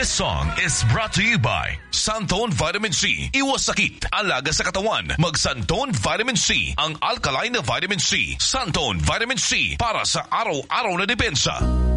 This song is brought to you by Santone Vitamin C. Iwas sakit, alaga sa katawan. Mag Santone Vitamin C, ang alkaline na vitamin C. Santone Vitamin C, para sa araw-araw na depensa.